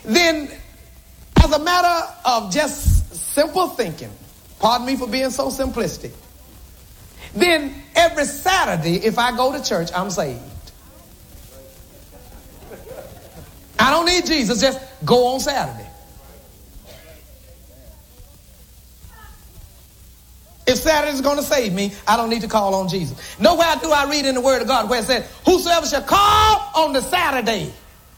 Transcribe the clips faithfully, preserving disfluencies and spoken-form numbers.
then as a matter of just simple thinking, pardon me for being so simplistic, then every Saturday, if I go to church, I'm saved. I don't need Jesus, just go on Saturday. If Saturday is going to save me, I don't need to call on Jesus. Nowhere do I read in the Word of God where it says, whosoever shall call on the Saturday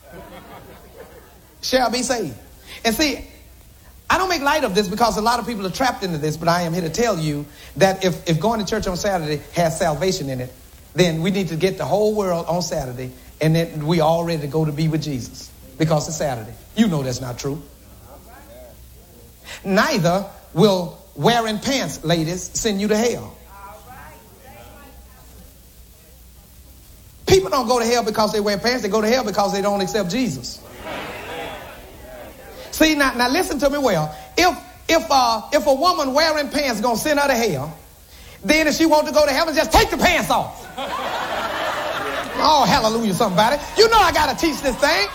shall be saved. And see, I don't make light of this because a lot of people are trapped into this, but I am here to tell you that if, if going to church on Saturday has salvation in it, then we need to get the whole world on Saturday, and then we all ready to go to be with Jesus because it's Saturday. You know that's not true. Neither will wearing pants, ladies, send you to hell. People don't go to hell because they wear pants. They go to hell because they don't accept Jesus. See, now, now listen to me well. If if uh, if a woman wearing pants is going to send her to hell, then if she wants to go to heaven, just take the pants off. Oh, hallelujah, somebody. You know I got to teach this thing.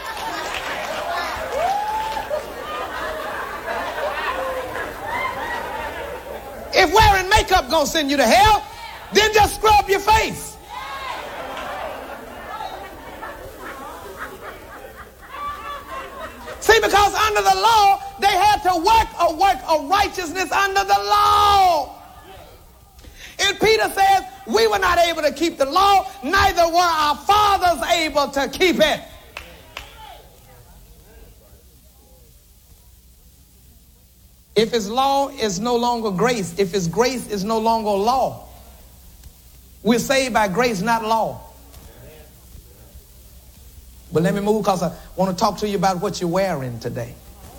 If wearing makeup going to send you to hell, then just scrub your face. See, because under the law, they had to work a work of righteousness under the law. And Peter says, we were not able to keep the law, neither were our fathers able to keep it. If his law is no longer grace, if his grace is no longer law, we're saved by grace, not law. But let me move because I want to talk to you about what you're wearing today.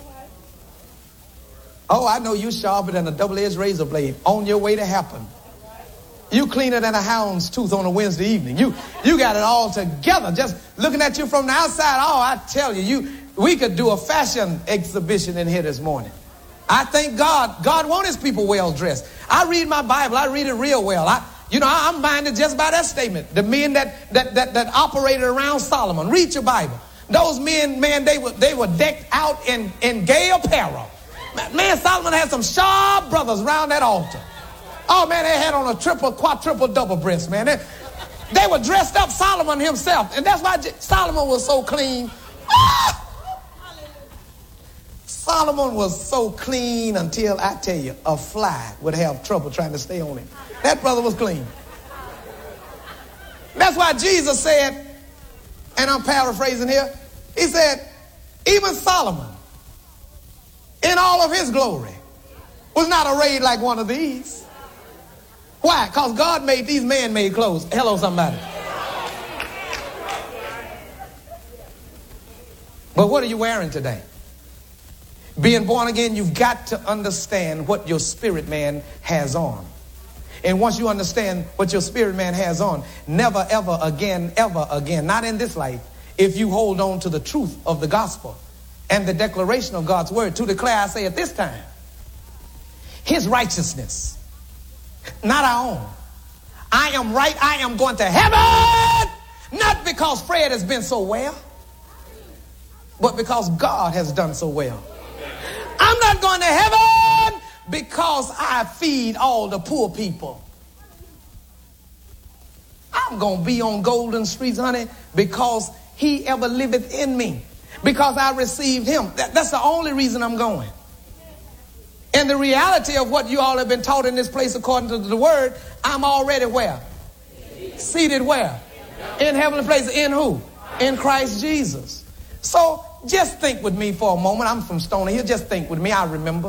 Oh, I know you sharper than a double-edged razor blade on your way to heaven. You cleaner than a hound's tooth on a Wednesday evening. You you got it all together. Just looking at you from the outside, oh, I tell you, you we could do a fashion exhibition in here this morning. I thank God. God wants his people well dressed. I read my Bible. I read it real well. I, you know, I'm minded just by that statement. The men that that that that operated around Solomon. Read your Bible. Those men, man, they were they were decked out in in gay apparel. Man, Solomon had some sharp brothers around that altar. Oh man, they had on a triple, quadruple, double breast. Man, they, they were dressed up. Solomon himself, and that's why Solomon was so clean. Ah! Solomon was so clean until, I tell you, a fly would have trouble trying to stay on him. That brother was clean. That's why Jesus said, and I'm paraphrasing here, he said, even Solomon, in all of his glory, was not arrayed like one of these. Why? Because God made these man-made clothes. Hello, somebody. But what are you wearing today? Being born again, you've got to understand what your spirit man has on. And once you understand what your spirit man has on, never, ever again, ever again, not in this life, if you hold on to the truth of the gospel and the declaration of God's word, to declare, I say at this time, his righteousness, not our own. I am right, I am going to heaven, not because Fred has been so well, but because God has done so well. I'm not going to heaven because I feed all the poor people. I'm going to be on golden streets, honey, because he ever liveth in me. Because I received him. That, that's the only reason I'm going. And the reality of what you all have been taught in this place according to the word, I'm already where? Seated where? In heavenly places. In who? In Christ Jesus. So just think with me for a moment. I'm from Stony Hill. Just think with me. I remember.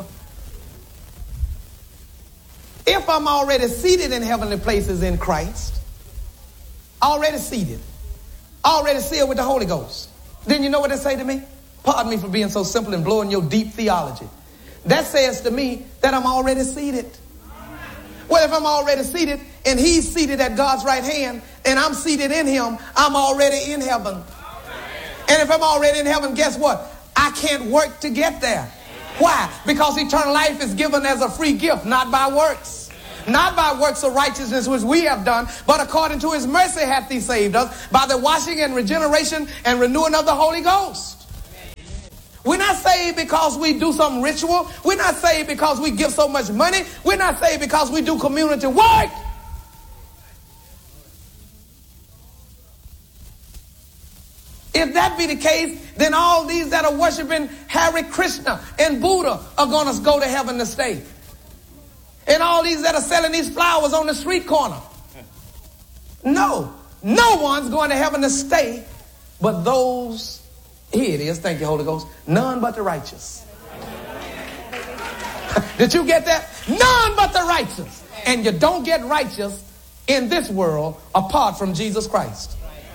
If I'm already seated in heavenly places in Christ, already seated, already sealed with the Holy Ghost, then you know what they say to me? Pardon me for being so simple and blowing your deep theology. That says to me that I'm already seated. Well, if I'm already seated and he's seated at God's right hand and I'm seated in him, I'm already in heaven. And if I'm already in heaven, guess what? I can't work to get there. Why? Because eternal life is given as a free gift, not by works. Not by works of righteousness which we have done, but according to his mercy hath he saved us by the washing and regeneration and renewing of the Holy Ghost. We're not saved because we do some ritual. We're not saved because we give so much money. We're not saved because we do community work. If that be the case, then all these that are worshiping Hare Krishna and Buddha are going to go to heaven to stay. And all these that are selling these flowers on the street corner. No, no one's going to heaven to stay, but those, here it is, thank you, Holy Ghost, none but the righteous. Did you get that? None but the righteous. And you don't get righteous in this world apart from Jesus Christ.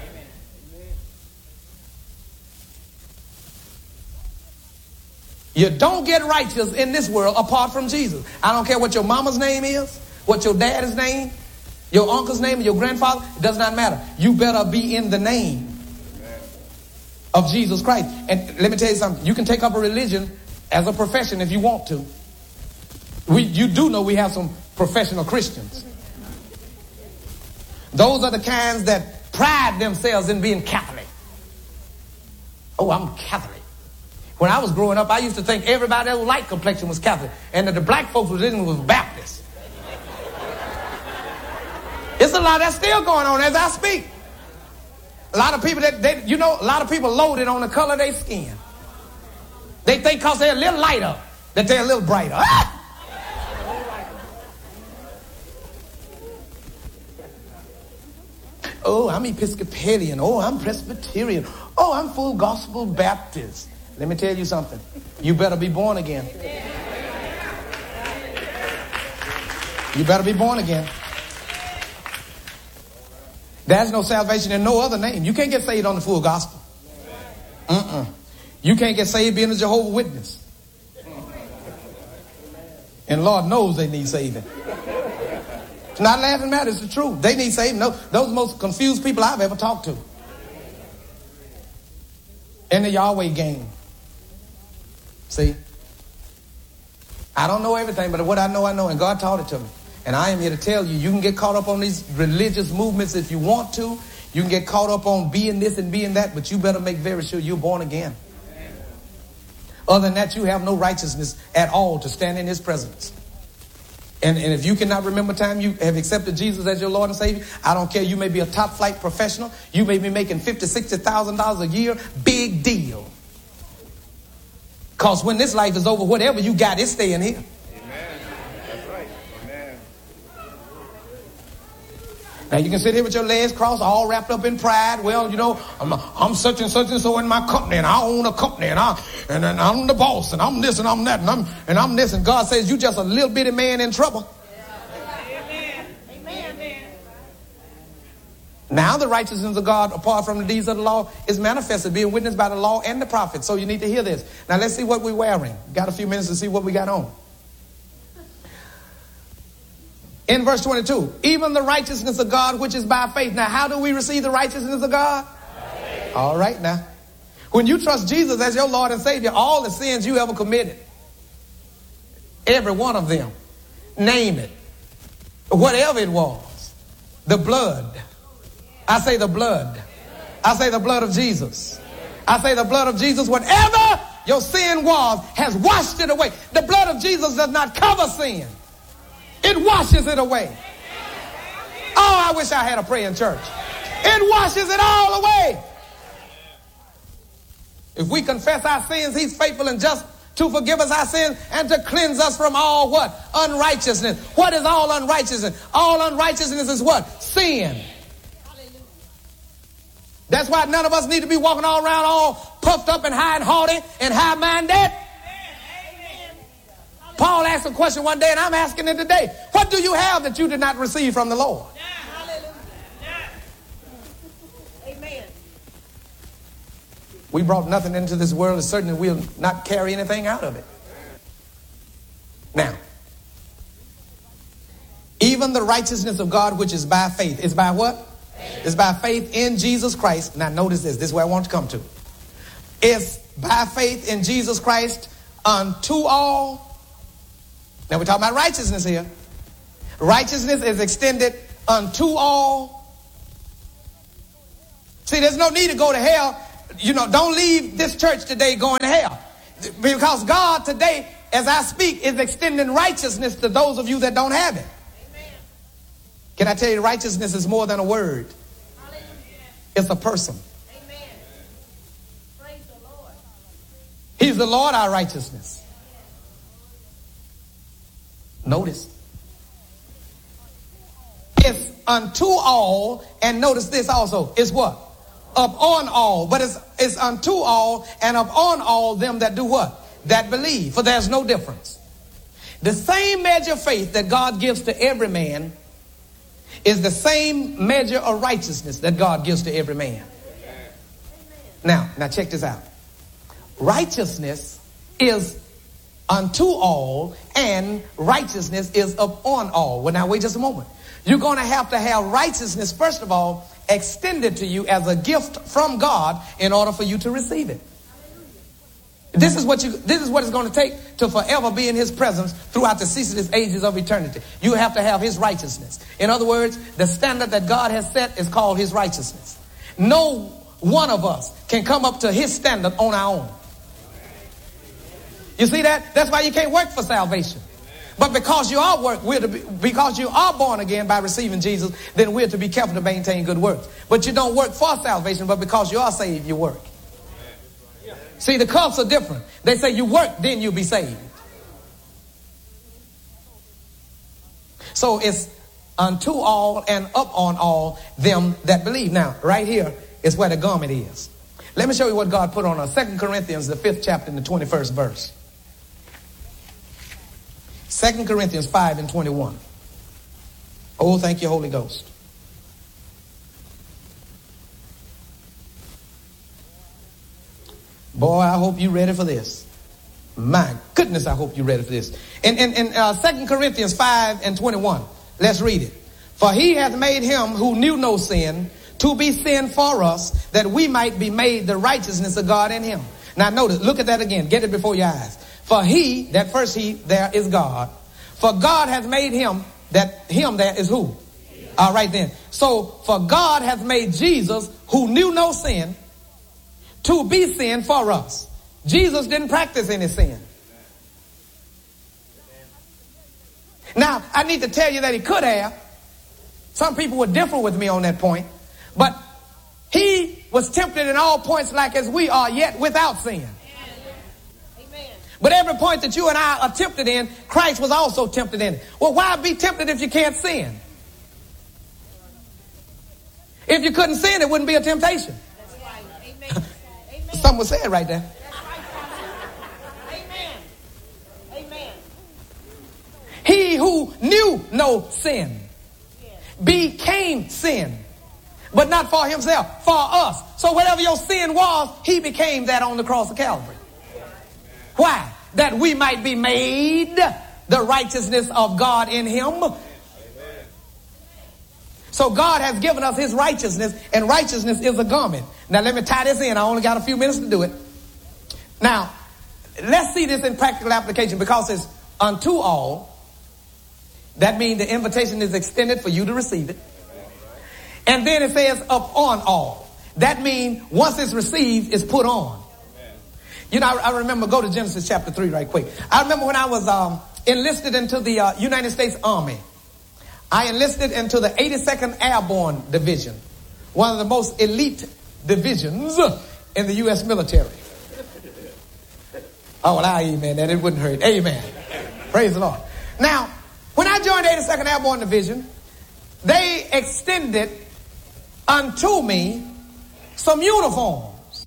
You don't get righteous in this world apart from Jesus. I don't care what your mama's name is, what your dad's name, your uncle's name, or your grandfather. It does not matter. You better be in the name of Jesus Christ. And let me tell you something. You can take up a religion as a profession if you want to. We, you do know we have some professional Christians. Those are the kinds that pride themselves in being Catholic. Oh, I'm Catholic. When I was growing up, I used to think everybody that was light complexion was Catholic, and that the black folks was in was Baptist. It's a lot that's still going on as I speak. A lot of people that they, you know, a lot of people loaded on the color of their skin. They think because they're a little lighter that they're a little brighter. Ah! Oh, I'm Episcopalian. Oh, I'm Presbyterian. Oh, I'm Full Gospel Baptist. Let me tell you something. You better be born again. You better be born again. There's no salvation in no other name. You can't get saved on the full gospel. Uh-uh. You can't get saved being a Jehovah's Witness. And Lord knows they need saving. It's not laughing matter, it's the truth. They need saving. No, those are the most confused people I've ever talked to. In the Yahweh game. See? I don't know everything, but what I know, I know, and God taught it to me. And I am here to tell you, you can get caught up on these religious movements if you want to. You can get caught up on being this and being that, but you better make very sure you're born again. Other than that, you have no righteousness at all to stand in his presence. And, and if you cannot remember time you have accepted Jesus as your Lord and Savior, I don't care. You may be a top flight professional. You may be making fifty thousand dollars, sixty thousand dollars a year. Big deal. Because when this life is over, whatever you got is staying here. Amen. That's right. Amen. Now you can sit here with your legs crossed, all wrapped up in pride. Well, you know, I'm, I'm such and such and so in my company, and I own a company, and I and, and I'm the boss, and I'm this and I'm that, and I'm and I'm this, and God says you just a little bitty man in trouble. Amen. Amen. Now the righteousness of God, apart from the deeds of the law, is manifested, being witnessed by the law and the prophets. So you need to hear this. Now let's see what we're wearing. Got a few minutes to see what we got on. In verse twenty-two, even the righteousness of God, which is by faith. Now, how do we receive the righteousness of God? All right, now. When you trust Jesus as your Lord and Savior, all the sins you ever committed, every one of them, name it, whatever it was, the blood. I say the blood. I say the blood of Jesus. I say the blood of Jesus, whatever your sin was, has washed it away. The blood of Jesus does not cover sin. It washes it away. Oh, I wish I had a praying church. It washes it all away. If we confess our sins, he's faithful and just to forgive us our sins and to cleanse us from all what? Unrighteousness. What is all unrighteousness? All unrighteousness is what? Sin. That's why none of us need to be walking all around all puffed up and high and haughty and high-minded. Paul asked a question one day, and I'm asking it today. What do you have that you did not receive from the Lord? Amen. We brought nothing into this world, and certainly we'll not carry anything out of it. Now, even the righteousness of God, which is by faith, is by what? Faith. It's by faith in Jesus Christ. Now, notice this. This is where I want to come to. It's by faith in Jesus Christ unto all. Now, we're talking about righteousness here. Righteousness is extended unto all. See, there's no need to go to hell. You know, don't leave this church today going to hell. because God today, as I speak, is extending righteousness to those of you that don't have it. Amen. Can I tell you, righteousness is more than a word. Hallelujah. It's a person. Amen. Praise the Lord. He's the Lord, our righteousness. Notice. It's unto all, and notice this also. It's what? Upon all. But it's, it's unto all and upon all them that do what? That believe. For there's no difference. The same measure of faith that God gives to every man is the same measure of righteousness that God gives to every man. Now, now check this out. Righteousness is unto all and righteousness is upon all. Well, now wait just a moment. You're going to have to have righteousness, first of all, extended to you as a gift from God in order for you to receive it. This is what you. This is what it's going to take to forever be in his presence throughout the ceaseless ages of eternity. You have to have his righteousness. In other words, the standard that God has set is called his righteousness. No one of us can come up to his standard on our own. You see that? That's why you can't work for salvation. But because you are work, we're to be, because you are born again by receiving Jesus, then we're to be careful to maintain good works. But you don't work for salvation, but because you are saved, you work. See, the cults are different. They say you work, then you'll be saved. So it's unto all and up on all them that believe. Now, right here is where the garment is. Let me show you what God put on us. Second Corinthians, the fifth chapter, in the twenty-first verse. Second Corinthians five and twenty-one. Oh, thank you, Holy Ghost. Boy, I hope you're ready for this. My goodness, I hope you're ready for this. In, in, in uh, Second Corinthians five and twenty-one, let's read it. For he hath made him who knew no sin to be sin for us, that we might be made the righteousness of God in him. Now notice, look at that again. Get it before your eyes. For he, that first he there is God. For God hath made him, that him there is who? All right then. So, for God hath made Jesus, who knew no sin, to be sin for us. Jesus didn't practice any sin. Now, I need to tell you that he could have. Some people would differ with me on that point. But he was tempted in all points like as we are, yet without sin. Amen. But every point that you and I are tempted in, Christ was also tempted in. Well, why be tempted if you can't sin? If you couldn't sin, it wouldn't be a temptation. That's right. Amen. Someone was saying right there. Amen. Amen. He who knew no sin became sin, but not for himself, for us. So whatever your sin was, he became that on the cross of Calvary. Why? That we might be made the righteousness of God in him. So God has given us his righteousness, and righteousness is a garment. Now let me tie this in. I only got a few minutes to do it. Now, let's see this in practical application, because it's unto all. That means the invitation is extended for you to receive it. And then it says upon all. That means once it's received, it's put on. You know, I, I remember, go to Genesis chapter three right quick. I remember when I was um, enlisted into the uh, United States Army. I enlisted into the eighty-second Airborne Division, one of the most elite divisions in the U S military. Oh, well, I amen that. It wouldn't hurt. Amen. Praise the Lord. Now, when I joined the eighty-second Airborne Division, they extended unto me some uniforms.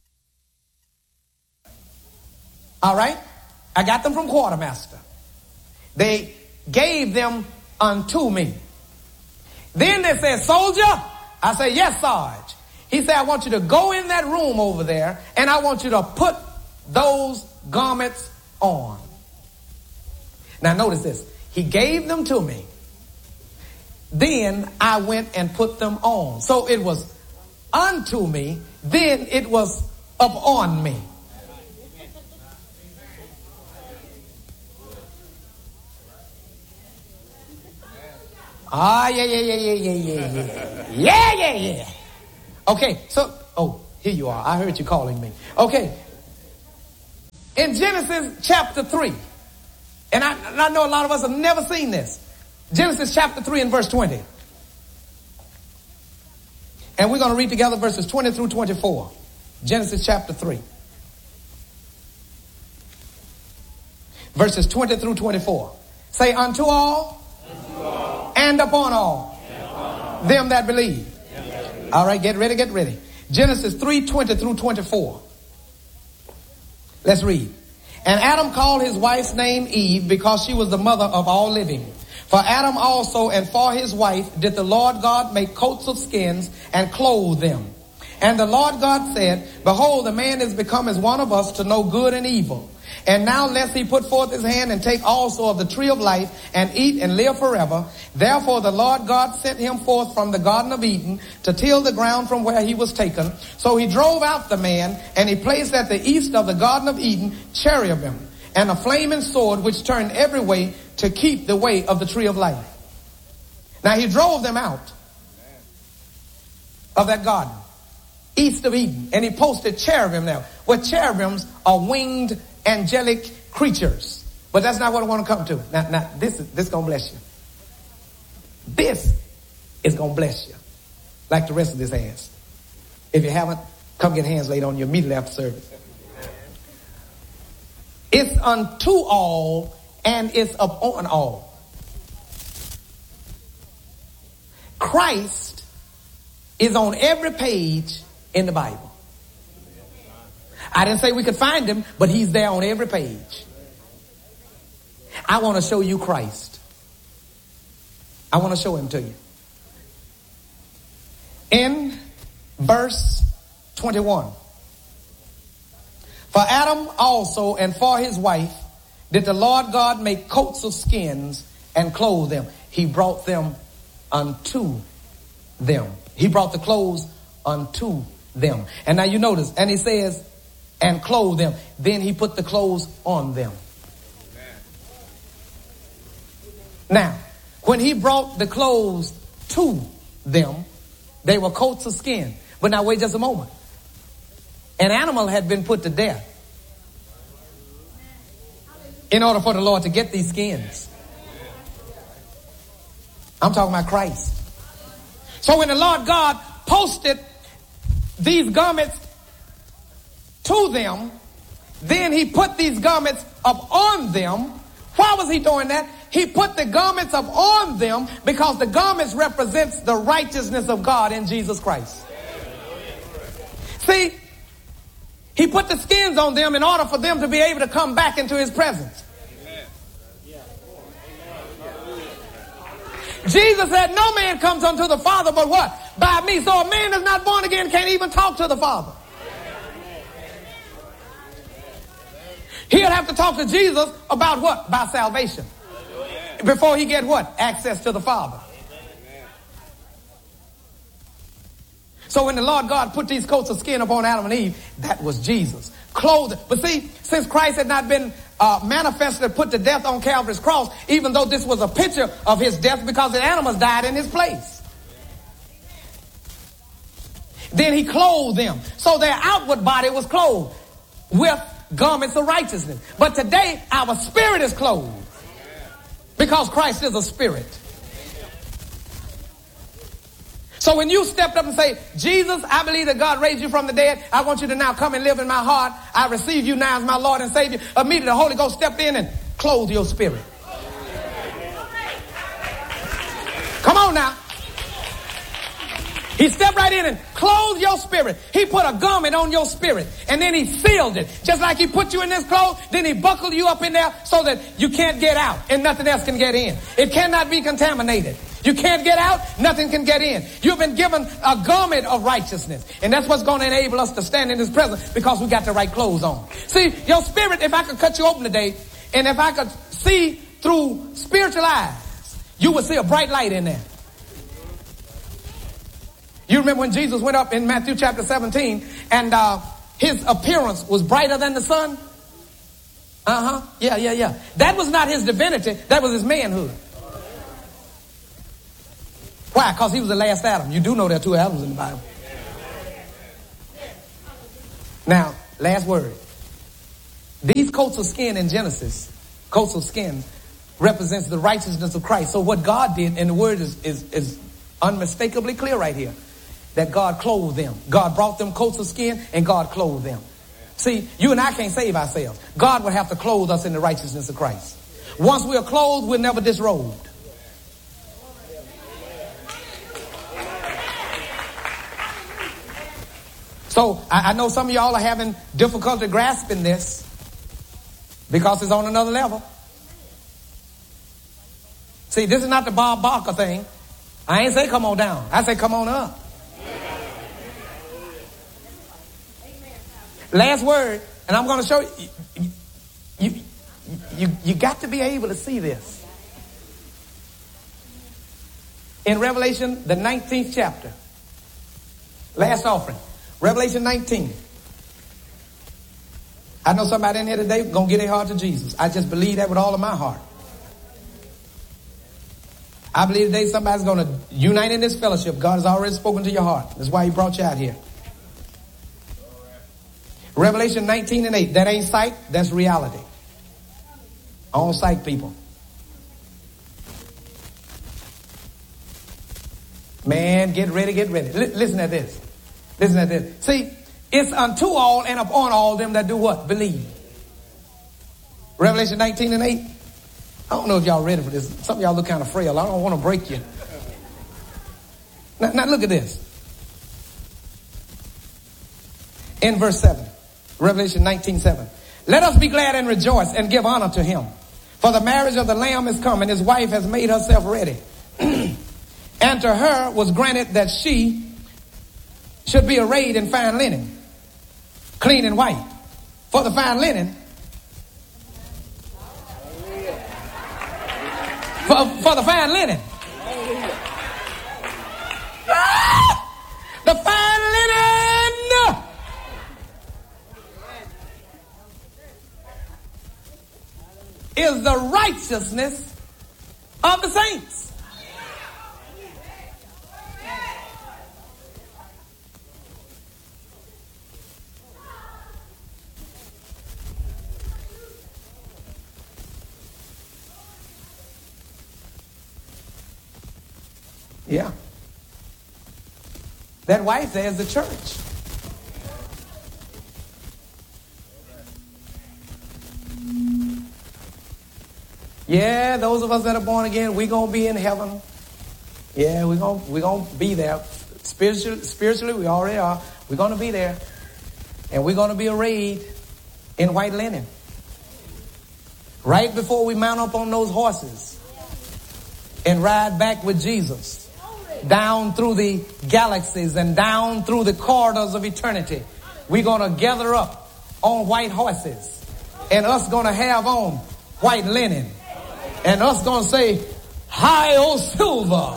All right? I got them from Quartermaster. They gave them unto me. Then they said, soldier? I said, yes, Sarge. He said, I want you to go in that room over there, and I want you to put those garments on. Now notice this. He gave them to me. Then I went and put them on. So it was unto me. Then it was upon me. Ah, yeah, yeah, yeah, yeah, yeah, yeah, yeah. Yeah, yeah, yeah. Okay, so, oh, here you are. I heard you calling me. Okay. in Genesis chapter three, and I, and I know a lot of us have never seen this. Genesis chapter three and verse twenty. And we're going to read together verses twenty through twenty-four. Genesis chapter three. Verses twenty through twenty-four. Say, unto all, unto all. And upon all, and upon all. Them that believe. Them that believe. All right, get ready, get ready. Genesis three, twenty through twenty-four. Let's read. And Adam called his wife's name Eve, because she was the mother of all living. For Adam also and for his wife did the Lord God make coats of skins and clothe them. And the Lord God said, behold, the man is become as one of us to know good and evil. And now lest he put forth his hand and take also of the tree of life and eat and live forever. Therefore the Lord God sent him forth from the Garden of Eden to till the ground from where he was taken. So he drove out the man, and he placed at the east of the Garden of Eden cherubim and a flaming sword which turned every way to keep the way of the tree of life. Now he drove them out of that garden, east of Eden, and he posted cherubim there. Well, cherubims are winged angelic creatures. But that's not what I want to come to. Now, now this is this gonna bless you. This is gonna bless you. Like the rest of this has. If you haven't, come get hands laid on you immediately after service. It's unto all and it's upon all. Christ is on every page in the Bible. I didn't say we could find him, but he's there on every page. I want to show you Christ. I want to show him to you. In verse twenty-one. For Adam also and for his wife did the Lord God make coats of skins and clothe them. He brought them unto them. He brought the clothes unto them. And now you notice, and he says, and clothe them. Then he put the clothes on them. Amen. Now, when he brought the clothes to them, they were coats of skin. But now wait just a moment. An animal had been put to death in order for the Lord to get these skins. I'm talking about Christ. So when the Lord God posted these garments to them, then he put these garments up on them. Why was he doing that? He put the garments up on them because the garments represents the righteousness of God in Jesus Christ. See, he put the skins on them in order for them to be able to come back into his presence. Jesus said, no man comes unto the Father but what? By me. So a man that's not born again can't even talk to the Father. He'll have to talk to Jesus about what? About salvation. Before he get what? Access to the Father. So when the Lord God put these coats of skin upon Adam and Eve, that was Jesus. Clothed. But see, since Christ had not been uh, manifested and put to death on Calvary's cross, even though this was a picture of his death because the animals died in his place. Then he clothed them. So their outward body was clothed with garments of righteousness. But today, our spirit is clothed because Christ is a spirit. So when you stepped up and say, Jesus, I believe that God raised you from the dead. I want you to now come and live in my heart. I receive you now as my Lord and Savior. Immediately the Holy Ghost stepped in and clothed your spirit. Come on now. He stepped right in and clothed your spirit. He put a garment on your spirit and then he sealed it. Just like he put you in this clothes, then he buckled you up in there so that you can't get out and nothing else can get in. It cannot be contaminated. You can't get out, nothing can get in. You've been given a garment of righteousness. And that's what's going to enable us to stand in his presence because we got the right clothes on. See, your spirit, if I could cut you open today, and if I could see through spiritual eyes, you would see a bright light in there. You remember when Jesus went up in Matthew chapter seventeen and uh, his appearance was brighter than the sun? Uh-huh. Yeah, yeah, yeah. That was not his divinity. That was his manhood. Why? Because he was the last Adam. You do know there are two Adams in the Bible. Now, last word. These coats of skin in Genesis, coats of skin, represents the righteousness of Christ. So what God did, and the word is, is, is unmistakably clear right here, that God clothed them. God brought them coats of skin and God clothed them. See, you and I can't save ourselves. God would have to clothe us in the righteousness of Christ. Once we are clothed, we're never disrobed. So I, I know some of y'all are having difficulty grasping this because it's on another level. See, this is not the Bob Barker thing. I ain't say come on down. I say come on up. Last word, and I'm going to show you, you, you, you, you got to be able to see this. In Revelation, the nineteenth chapter, last offering, Revelation nineteen. I know somebody in here today going to get their heart to Jesus. I just believe that with all of my heart. I believe today somebody's going to unite in this fellowship. God has already spoken to your heart. That's why he brought you out here. Revelation nineteen and eight. That ain't sight, that's reality. On sight, people. Man, get ready, get ready. L- listen to this. Listen to this. See, it's unto all and upon all them that do what? Believe. Revelation nineteen and eight. I don't know if y'all ready for this. Some of y'all look kind of frail. I don't want to break you. Now, now look at this. In verse seven. Revelation nineteen seven. Let us be glad and rejoice and give honor to him. For the marriage of the Lamb is come, and his wife has made herself ready. And to her was granted that she should be arrayed in fine linen, clean and white. For the fine linen, for, for the fine linen, ah! the fine linen is the righteousness of the saints. Yeah. That wife there is the church. Yeah, those of us that are born again, we're going to be in heaven. Yeah, we're going we're going to be there. Spiritually, spiritually, we already are. We're going to be there. And we're going to be arrayed in white linen. Right before we mount up on those horses and ride back with Jesus down through the galaxies and down through the corridors of eternity, we're going to gather up on white horses, and us going to have on white linen, and us going to say, "Hi, O silver."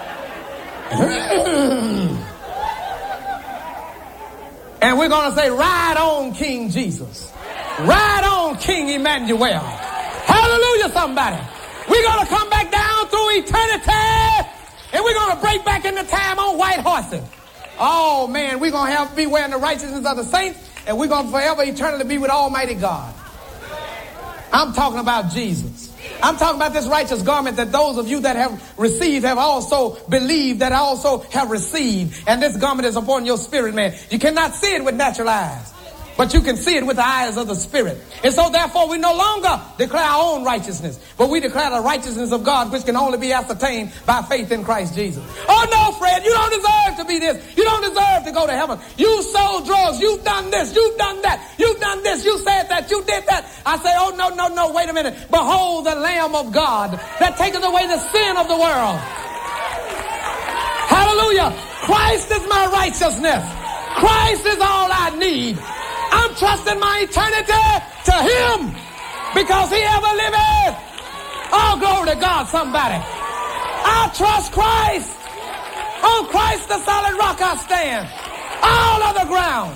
And we're going to say, "Ride on, King Jesus. Ride on, King Emmanuel." Hallelujah, somebody. We're going to come back down through eternity, and we're going to break back into time on white horses. Oh, man, we're going to have be wearing the righteousness of the saints, and we're going to forever eternally be with Almighty God. I'm talking about Jesus. I'm talking about this righteous garment that those of you that have received have also believed, that also have received. And this garment is upon your spirit, man. You cannot see it with natural eyes, but you can see it with the eyes of the Spirit. And so therefore we no longer declare our own righteousness, but we declare the righteousness of God, which can only be ascertained by faith in Christ Jesus. Oh no, Fred, you don't deserve to be this. You don't deserve to go to heaven. You sold drugs. You've done this. You've done that. You've done this. You said that. You did that. I say, oh no, no, no, wait a minute. Behold the Lamb of God that taketh away the sin of the world. Hallelujah. Christ is my righteousness. Christ is all I need. I'm trusting my eternity to him because he ever liveth. Oh, glory to God, somebody. I trust Christ. On Christ, the solid rock I stand. All other ground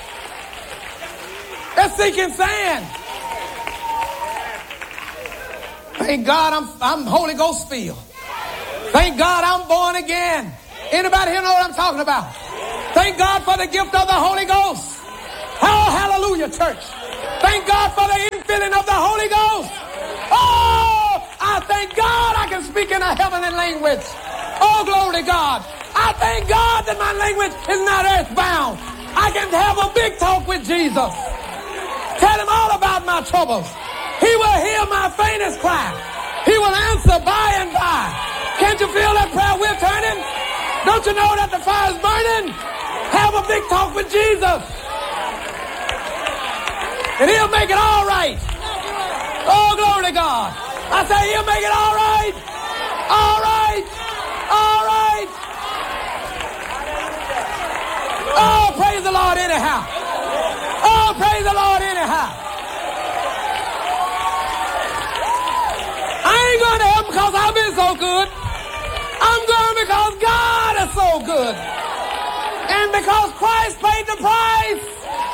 is sinking sand. Thank God I'm, I'm Holy Ghost filled. Thank God I'm born again. Anybody here know what I'm talking about? Thank God for the gift of the Holy Ghost. Oh, hallelujah, church. Thank thank God for the infilling of the Holy Ghost. Oh, I thank God I can speak in a heavenly language. Oh, glory to God. I thank God that my language is not earthbound. I can have a big talk with Jesus. Tell him all about my troubles. He will hear my faintest cry. He will answer by and by. Can't you feel that prayer wheel turning? Don't you know that the fire is burning? Have a big talk with Jesus. And he'll make it all right. Oh, glory to God. I say he'll make it all right. All right. All right. Oh, praise the Lord anyhow. Oh, praise the Lord anyhow. I ain't going to heaven because I've been so good. I'm going because God is so good. And because Christ paid the price.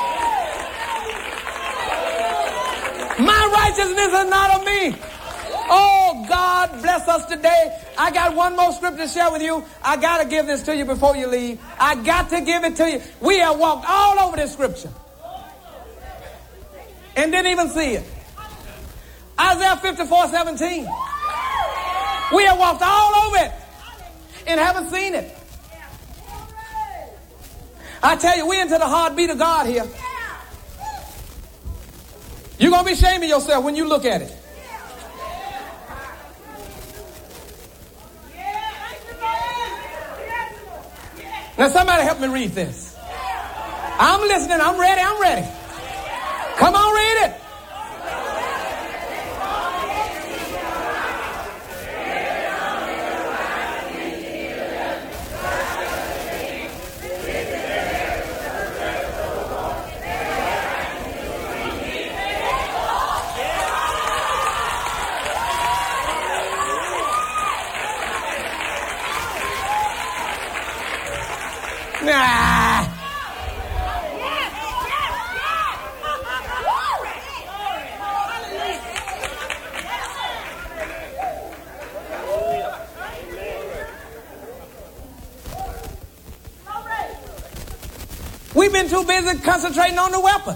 My righteousness is not of me. Oh, God bless us today. I got one more scripture to share with you. I got to give this to you before you leave. I got to give it to you. We have walked all over this scripture and didn't even see it. Isaiah fifty-four seventeen. We have walked all over it and haven't seen it. I tell you, we're into the heartbeat of God here. You're going to be shaming yourself when you look at it. Now somebody help me read this. I'm listening. I'm ready. I'm ready. Come on, read it. Nah. We've been too busy concentrating on the weapon.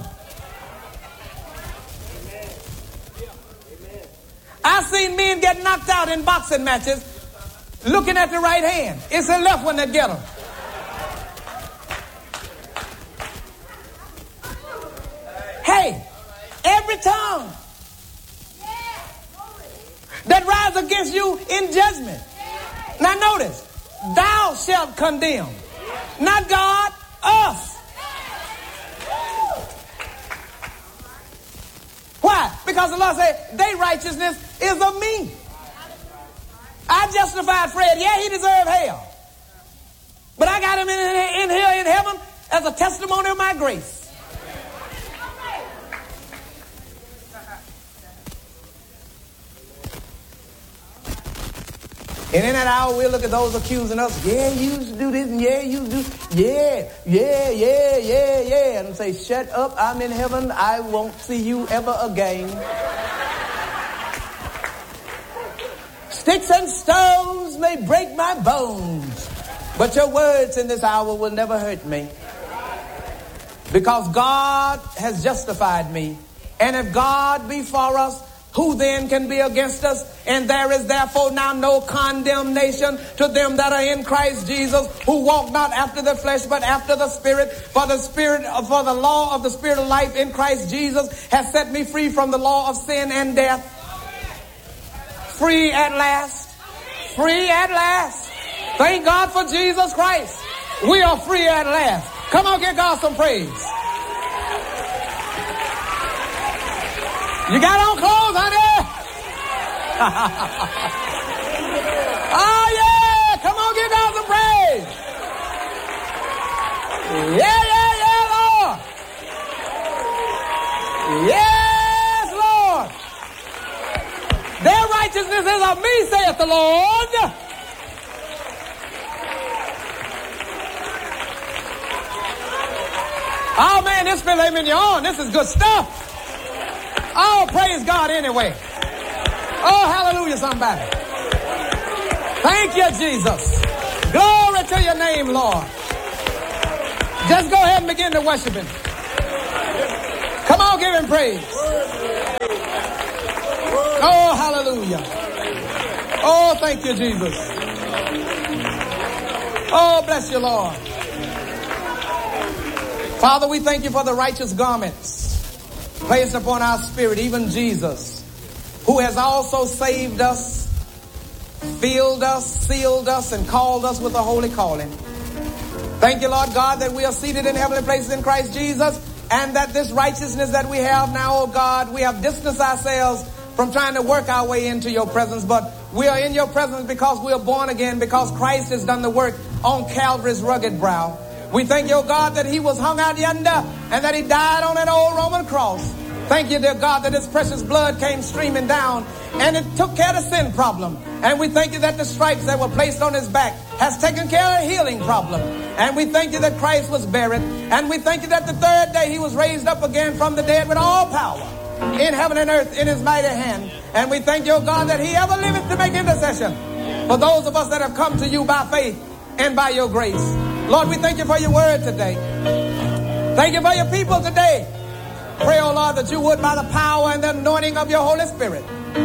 I've seen men get knocked out in boxing matches looking at the right hand. It's the left one that get them. Hey, every tongue that rise against you in judgment. Now notice, thou shalt condemn. Not God, us. Why? Because the Lord said, their righteousness is of me. I justified Fred. Yeah, he deserved hell. But I got him in, in here in heaven as a testimony of my grace. And in that hour, we'll look at those accusing us. Yeah, you used to do this, and yeah, you do. Yeah, yeah, yeah, yeah, yeah. And say, shut up, I'm in heaven. I won't see you ever again. Sticks and stones may break my bones, but your words in this hour will never hurt me. Because God has justified me. And if God be for us, who then can be against us? And there is therefore now no condemnation to them that are in Christ Jesus, who walk not after the flesh, but after the Spirit. For the Spirit, for the law of the Spirit of life in Christ Jesus has set me free from the law of sin and death. Free at last. Free at last. Thank God for Jesus Christ. We are free at last. Come on, give God some praise. You got on clothes, honey? Oh, yeah. Come on, give God some praise. Yeah, yeah, yeah, Lord. Yes, Lord. Their righteousness is of me, saith the Lord. Oh, man, this filet mignon, this is good stuff. Oh, praise God anyway. Oh, hallelujah, somebody. Thank you, Jesus. Glory to your name, Lord. Just go ahead and begin to worship him. Come on, give him praise. Oh, hallelujah. Oh, thank you, Jesus. Oh, bless you, Lord. Father, we thank you for the righteous garments placed upon our spirit, even Jesus, who has also saved us, filled us, sealed us, and called us with a holy calling. Thank you, Lord God, that we are seated in heavenly places in Christ Jesus, and that this righteousness that we have now, oh God, we have distanced ourselves from trying to work our way into your presence, but we are in your presence because we are born again, because Christ has done the work on Calvary's rugged brow. We thank you, oh God, that he was hung out yonder and that he died on an old Roman cross. Thank you, dear God, that his precious blood came streaming down and it took care of the sin problem. And we thank you that the stripes that were placed on his back has taken care of the healing problem. And we thank you that Christ was buried. And we thank you that the third day he was raised up again from the dead with all power in heaven and earth in his mighty hand. And we thank you, oh God, that he ever liveth to make intercession for those of us that have come to you by faith and by your grace. Lord, we thank you for your word today. Thank you for your people today. Pray, oh Lord, that you would, by the power and the anointing of your Holy Spirit,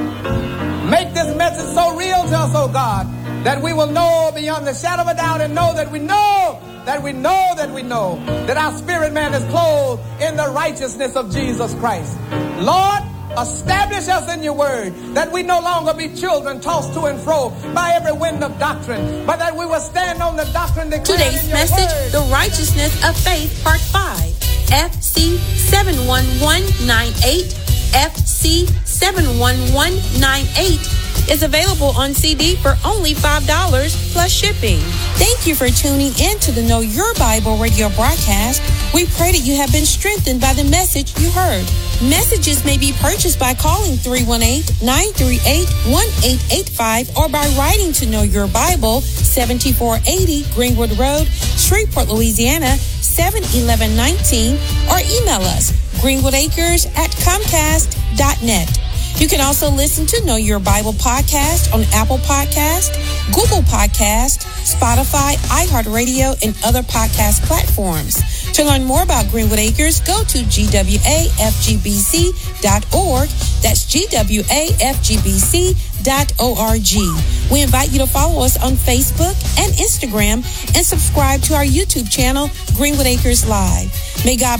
make this message so real to us, oh God, that we will know beyond the shadow of a doubt and know that we know, that we know, that we know that our spirit man is clothed in the righteousness of Jesus Christ. Lord, establish us in your word, that we no longer be children tossed to and fro by every wind of doctrine, but that we will stand on the doctrine declared Today's in your message, word. The Righteousness of Faith, Part five. F C seven one one nine eight, F C seven one one nine eight is available on C D for only five dollars plus shipping. Thank you for tuning in to the Know Your Bible radio broadcast. We pray that you have been strengthened by the message you heard. Messages may be purchased by calling three one eight, nine three eight, one eight eight five or by writing to Know Your Bible, seventy-four eighty Greenwood Road, Shreveport, Louisiana, seven eleven nineteen, or email us, greenwoodacres at comcast dot net. You can also listen to Know Your Bible podcast on Apple Podcast, Google Podcast, Spotify, iHeartRadio, and other podcast platforms. To learn more about Greenwood Acres, go to G W A F G B C dot org. That's G W A F G B C dot org. We invite you to follow us on Facebook and Instagram and subscribe to our YouTube channel, Greenwood Acres Live. May God